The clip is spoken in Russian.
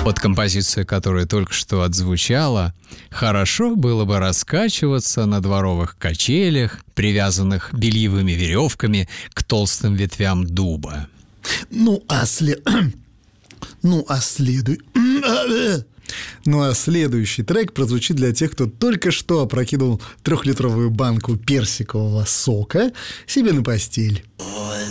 Под композицию, которая только что отзвучала, хорошо было бы раскачиваться на дворовых качелях, привязанных бельевыми веревками к толстым ветвям дуба. Ну а следующий трек прозвучит для тех, кто только что опрокинул 3-литровую банку персикового сока себе на постель.